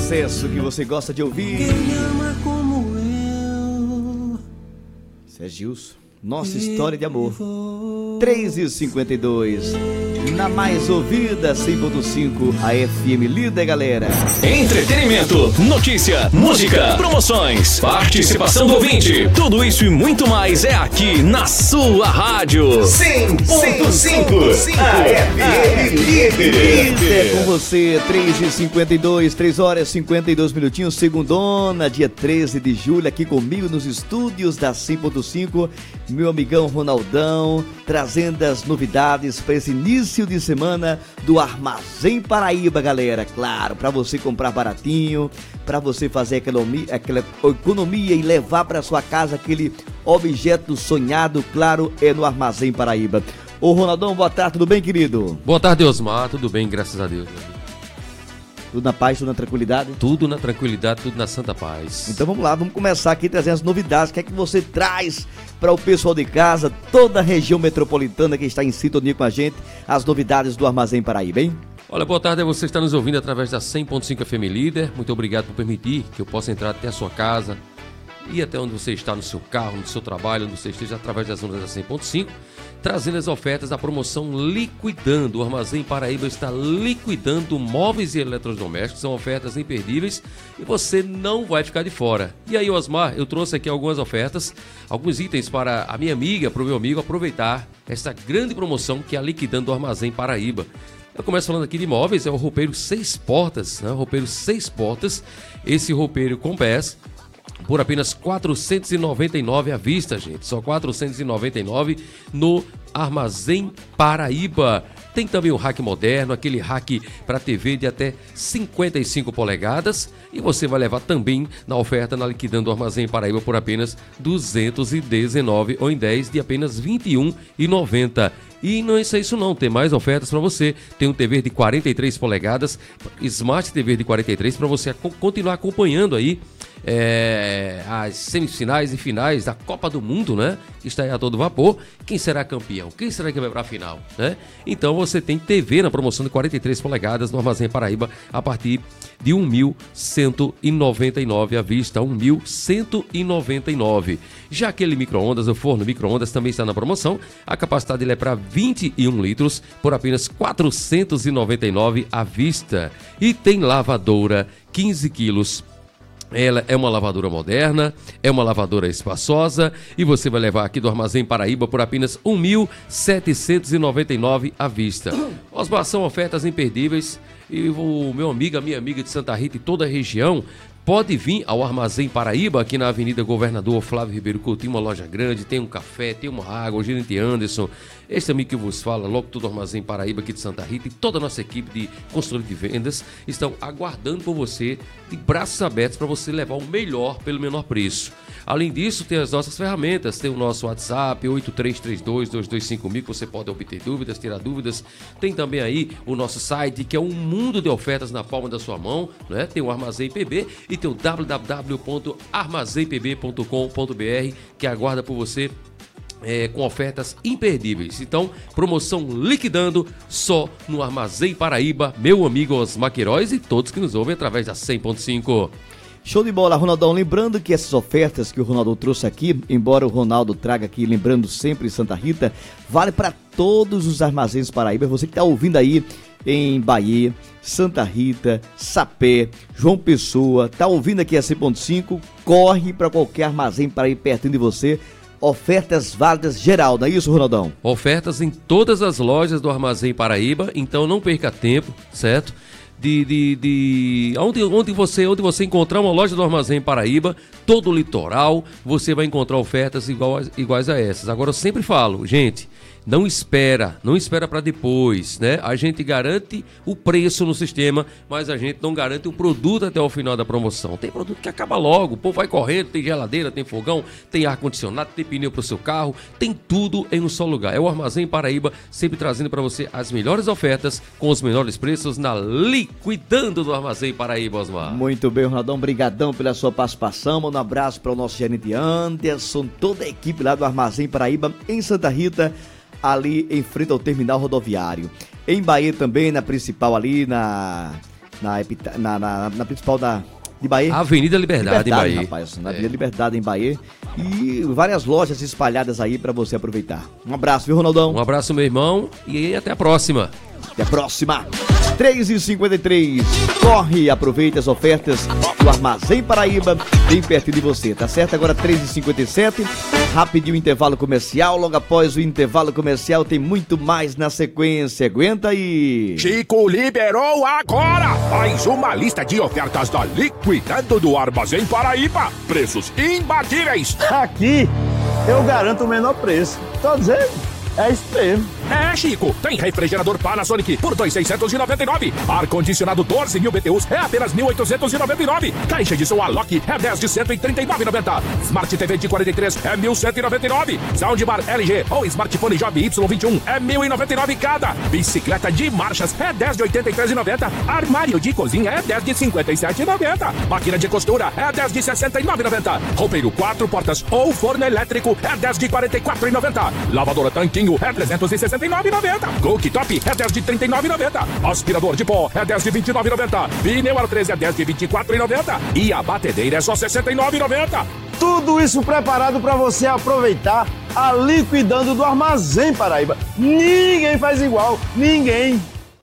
sucesso que você gosta de ouvir. Quem ama como eu. Isso é Gilson. Nossa história de amor. 3h52. Na mais ouvida 100.5, a FM Líder, galera. Entretenimento, notícia, música, promoções, participação do ouvinte. Tudo isso e muito mais é aqui na sua rádio. 100.5, a FM Líder. Líder com você, 3h52, 3h52 minutinhos, segundona, dia 13 de julho, aqui comigo nos estúdios da 100.5. Meu amigão Ronaldão, trazendo as novidades para esse início de semana do Armazém Paraíba, galera. Claro, para você comprar baratinho, para você fazer aquela economia e levar para sua casa aquele objeto sonhado, claro, é no Armazém Paraíba. Ô Ronaldão, boa tarde, tudo bem, querido? Boa tarde, Osmar, tudo bem, graças a Deus. Tudo na paz, tudo na tranquilidade? Tudo na tranquilidade, tudo na santa paz. Então vamos lá, vamos começar aqui trazendo as novidades. O que é que você traz para o pessoal de casa, toda a região metropolitana que está em sintonia com a gente, as novidades do Armazém Paraíba, hein? Olha, boa tarde a você que está nos ouvindo através da 100.5 FM Líder. Muito obrigado por permitir que eu possa entrar até a sua casa e até onde você está, no seu carro, no seu trabalho, onde você esteja, através das ondas da 100.5, trazendo as ofertas da promoção Liquidando. O Armazém Paraíba está liquidando móveis e eletrodomésticos, são ofertas imperdíveis e você não vai ficar de fora. E aí, Osmar, eu trouxe aqui algumas ofertas, alguns itens para a minha amiga, para o meu amigo aproveitar essa grande promoção que é a Liquidando do Armazém Paraíba. Eu começo falando aqui de móveis, é o roupeiro 6 portas, né? O roupeiro 6 portas, esse roupeiro com pés, por apenas R$ 499 à vista, gente. Só R$ 499 no Armazém Paraíba. Tem também o rack moderno, aquele rack para TV de até 55 polegadas. E você vai levar também na oferta na Liquidando do Armazém Paraíba por apenas R$ 219 ou em 10 de apenas R$ 21,90. E não é só isso não, tem mais ofertas para você. Tem um TV de 43 polegadas, Smart TV de 43 para você continuar acompanhando aí as semifinais e finais da Copa do Mundo, né? Que está aí a todo vapor. Quem será campeão? Quem será que vai para a final, né? Então você tem TV na promoção de 43 polegadas no Armazém Paraíba a partir de R$ 1.199 à vista, R$ 1.199. Já aquele micro-ondas, o forno micro-ondas também está na promoção. A capacidade dele é para 21 litros por apenas R$ 499 à vista. E tem lavadora 15 quilos. Ela é uma lavadora moderna, é uma lavadora espaçosa e você vai levar aqui do Armazém Paraíba por apenas R$ 1.799 à vista. Osmar, são ofertas imperdíveis e o meu amigo, a minha amiga de Santa Rita e toda a região pode vir ao Armazém Paraíba, aqui na Avenida Governador Flávio Ribeiro Couto, tem uma loja grande, tem um café, tem uma água, o gerente Anderson, este amigo que vos fala, logo todo o Armazém Paraíba aqui de Santa Rita e toda a nossa equipe de consultoria de vendas estão aguardando por você de braços abertos para você levar o melhor pelo menor preço. Além disso, tem as nossas ferramentas, tem o nosso WhatsApp 8332225000 que você pode obter dúvidas, tirar dúvidas. Tem também aí o nosso site que é um mundo de ofertas na palma da sua mão, né? Tem o Armazém PB e tem o www.armazempb.com.br que aguarda por você com ofertas imperdíveis. Então, promoção Liquidando só no Armazém Paraíba, meu amigo Osmar Queiroz e todos que nos ouvem através da 100.5. Show de bola, Ronaldão. Lembrando que essas ofertas que o Ronaldo trouxe aqui, embora o Ronaldo traga aqui, lembrando sempre Santa Rita, vale para todos os Armazéns Paraíba. Você que está ouvindo aí em Bahia, Santa Rita, Sapé, João Pessoa, tá ouvindo aqui a 100.5, corre para qualquer armazém para ir pertinho de você. Ofertas válidas geral, não é isso, Ronaldão? Ofertas em todas as lojas do Armazém Paraíba, então não perca tempo, certo? Onde você encontrar uma loja do Armazém Paraíba, todo o litoral, você vai encontrar ofertas iguais a essas. Agora eu sempre falo, gente, não espera para depois, né? A gente garante o preço no sistema, mas a gente não garante o produto até o final da promoção. Tem produto que acaba logo, o povo vai correndo, tem geladeira, tem fogão, tem ar-condicionado, tem pneu para o seu carro, tem tudo em um só lugar. É o Armazém Paraíba, sempre trazendo para você as melhores ofertas com os menores preços na Liquidando do Armazém Paraíba, Osmar. Muito bem, Ronaldão, brigadão pela sua participação. Um abraço para o nosso gerente Anderson, toda a equipe lá do Armazém Paraíba em Santa Rita, ali em frente ao terminal rodoviário. Em Bahia também, na principal ali, na principal de Bahia. Avenida Liberdade em Bahia. Rapaz, na Avenida Liberdade em Bahia. E várias lojas espalhadas aí pra você aproveitar. Um abraço, viu, Ronaldão? Um abraço, meu irmão, e até a próxima. Até a próxima. 3h53. Corre e aproveita as ofertas do Armazém Paraíba, bem perto de você, tá certo? Agora 3h57. Rapidinho intervalo comercial. Logo após o intervalo comercial tem muito mais na sequência. Aguenta aí. Chico liberou agora mais uma lista de ofertas da Liquidando do Armazém Paraíba. Preços imbatíveis. Aqui eu garanto o menor preço. Tô dizendo. É isso mesmo. É, Chico, tem refrigerador Panasonic por 2.699. Ar-condicionado 12.000 BTUs é apenas 1.899. Caixa de som Alok é 10 de 139,90. Smart TV de 43 é 1.199. Soundbar LG ou smartphone Job Y21 é 1.099 cada. Bicicleta de marchas é 10 de 83,90. Armário de cozinha é 10 de 57,90. Máquina de costura é 10 de 69,90. Roupeiro 4 portas ou forno elétrico é 10 de 44,90. Lavadora Tanquinho é 369,90. Cooktop é 10 de 39,90. Aspirador de pó é 10 de 29,90. Pneu Aro 13 é 10 de 24,90. E a batedeira é só 69,90. Tudo isso preparado para você aproveitar a Liquidando do Armazém Paraíba. Ninguém faz igual, ninguém.